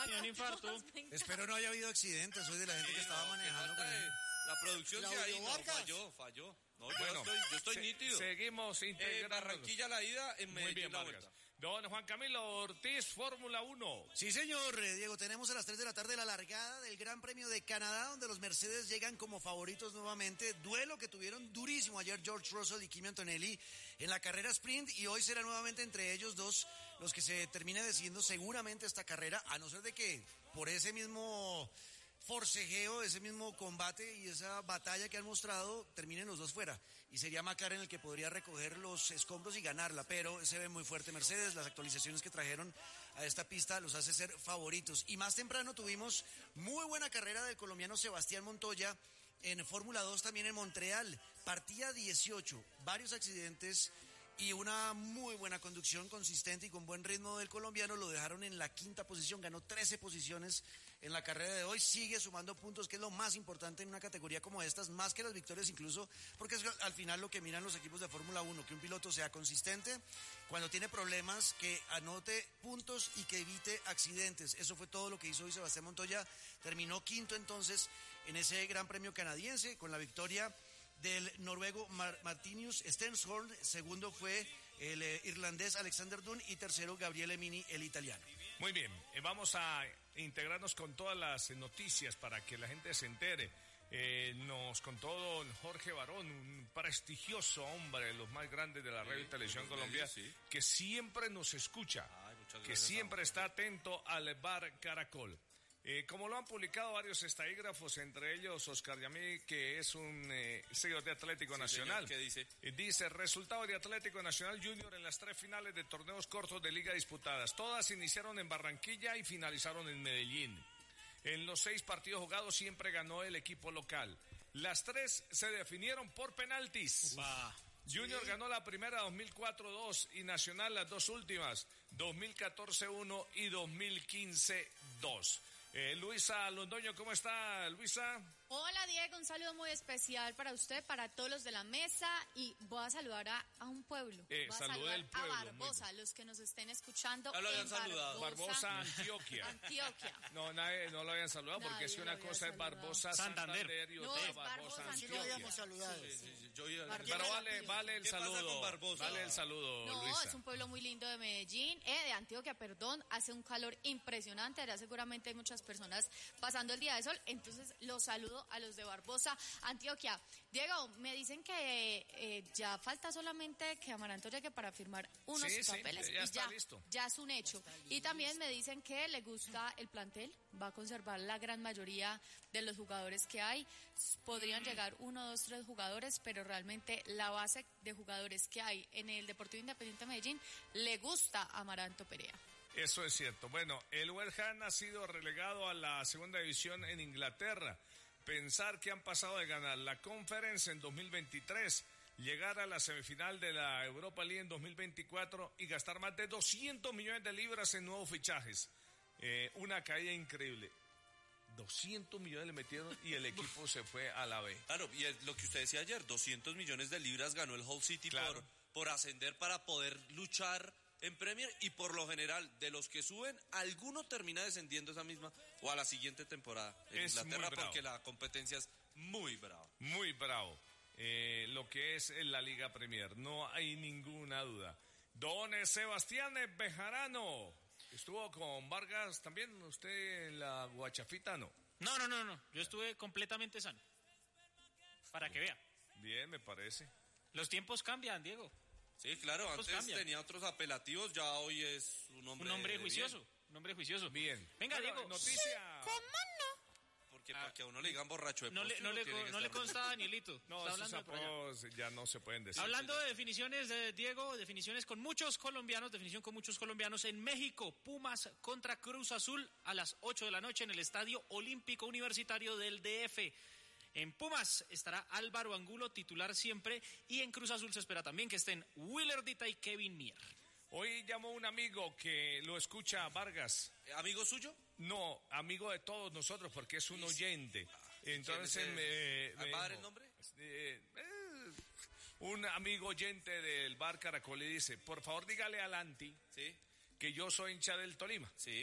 tenía un infarto. Espero no haya habido accidentes, soy de la gente que estaba manejando con él. La producción de ahí falló. No, bueno, yo estoy nítido. Seguimos integrando. Barranquilla la ida, en Medellín. Muy bien, la vuelta. Don Juan Camilo Ortiz, Fórmula 1. Sí, señor, Diego, tenemos a las 3 de la tarde la largada del Gran Premio de Canadá, donde los Mercedes llegan como favoritos nuevamente. Duelo que tuvieron durísimo ayer George Russell y Kimi Antonelli en la carrera sprint, y hoy será nuevamente entre ellos dos los que se termine decidiendo seguramente esta carrera, a no ser de que por ese mismo forcejeo, ese mismo combate y esa batalla que han mostrado, terminen los dos fuera. Y sería McLaren el que podría recoger los escombros y ganarla, pero se ve muy fuerte Mercedes. Las actualizaciones que trajeron a esta pista los hace ser favoritos. Y más temprano tuvimos muy buena carrera del colombiano Sebastián Montoya en Fórmula 2 también en Montreal. Partida 18, varios accidentes y una muy buena conducción consistente y con buen ritmo del colombiano lo dejaron en la 5ª posición, ganó 13 posiciones en la carrera de hoy, sigue sumando puntos, que es lo más importante en una categoría como estas, más que las victorias incluso, porque es al final lo que miran los equipos de Fórmula 1, que un piloto sea consistente, cuando tiene problemas, que anote puntos y que evite accidentes. Eso fue todo lo que hizo hoy Sebastián Montoya, terminó 5º entonces en ese Gran Premio canadiense con la victoria del noruego Martinius Stenshorn, segundo fue el irlandés Alexander Dunn y tercero Gabriele Mini, el italiano. Muy bien, vamos a integrarnos con todas las noticias para que la gente se entere. Nos contó don Jorge Barón, un prestigioso hombre de los más grandes de la radio y televisión Colombia, que siempre nos escucha, que siempre está atento al Bar Caracol. Como lo han publicado varios estadígrafos, entre ellos Oscar Yamí, que es un seguidor de Atlético Nacional. Señor, ¿qué dice? Dice, resultado de Atlético Nacional Junior en las 3 finales de torneos cortos de liga disputadas. Todas iniciaron en Barranquilla y finalizaron en Medellín. En los 6 partidos jugados siempre ganó el equipo local. Las 3 se definieron por penaltis. Junior ganó la primera 2004-2 y Nacional las 2 últimas, 2014-1 y 2015-2. Luisa Londoño, ¿cómo está, Luisa? Hola, Diego, un saludo muy especial para usted, para todos los de la mesa, y voy a saludar a un pueblo. Voy a saludar el pueblo, a Barbosa, los que nos estén escuchando. Ya lo habían saludado. Barbosa, Antioquia. Antioquia. No, nadie, no lo habían saludado porque es que una cosa es Barbosa, Santander y otra es Barbosa, Antioquia. Sí lo habíamos saludado. Pero vale el saludo. Vale el saludo, No, Luisa. es un pueblo muy lindo de Medellín, de Antioquia, perdón. Hace un calor impresionante. Allá seguramente hay muchas personas pasando el día de sol. Entonces, los saludo a los de Barbosa, Antioquia. Diego, me dicen que ya falta solamente que Amaranto llegue para firmar unos papeles. Ya está listo. Ya es un hecho. Y también me dicen que le gusta el plantel, va a conservar la gran mayoría de los jugadores que hay. Podrían llegar 1, 2, 3 jugadores, pero realmente la base de jugadores que hay en el Deportivo Independiente de Medellín le gusta a Amaranto Perea. Eso es cierto. Bueno, el West Ham ha sido relegado a la segunda división en Inglaterra. Pensar que han pasado de ganar la Conference en 2023, llegar a la semifinal de la Europa League en 2024 y gastar más de 200 millones de libras en nuevos fichajes. Una caída increíble. 200 millones le metieron y el equipo se fue a la B. Claro, y es lo que usted decía ayer, 200 millones de libras ganó el Hull City, claro, por ascender para poder luchar en Premier, y por lo general, de los que suben, alguno termina descendiendo esa misma o a la siguiente temporada en Inglaterra, porque la competencia es muy brava. Muy bravo. Lo que es la Liga Premier, no hay ninguna duda. Don Sebastián Bejarano, ¿estuvo con Vargas también usted en la Guachafita, no? No, yo estuve completamente sano. Para que vea. Bien, me parece. Los tiempos cambian, Diego. Sí, claro, antes tenía otros apelativos, ya hoy es un hombre juicioso. bien. Un hombre juicioso. Bien. Venga, bueno, Diego. Noticia. ¿Cómo no? Porque para que a uno le digan borracho de No le consta a Danielito. No, esos apodos ya no se pueden decir. Hablando de definiciones, Diego, definiciones con muchos colombianos, definición con muchos colombianos. En México, Pumas contra Cruz Azul a las 8 de la noche en el Estadio Olímpico Universitario del DF. En Pumas estará Álvaro Angulo, titular siempre, y en Cruz Azul se espera también que estén Willerdita y Kevin Mier. Hoy llamó un amigo que lo escucha, Vargas. ¿Amigo suyo? No, amigo de todos nosotros, porque es un oyente. Entonces me ¿va a dar el nombre? Un amigo oyente del Bar Caracol le dice, por favor dígale a Lanti que yo soy hincha del Tolima. Sí.